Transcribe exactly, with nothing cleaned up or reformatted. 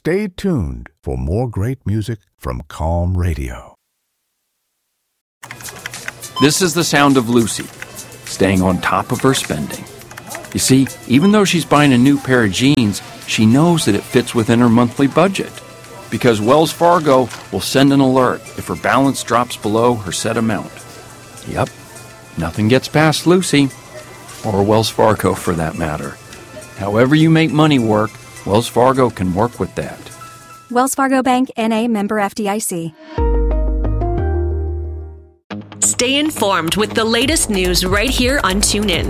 Stay tuned for more great music from Calm Radio. This is the sound of Lucy, staying on top of her spending. You see, even though she's buying a new pair of jeans, she knows that it fits within her monthly budget, because Wells Fargo will send an alert if her balance drops below her set amount. Yep, nothing gets past Lucy, or Wells Fargo for that matter. However you make money work, Wells Fargo can work with that. Wells Fargo Bank, N A, member F D I C. Stay informed with the latest news right here on TuneIn.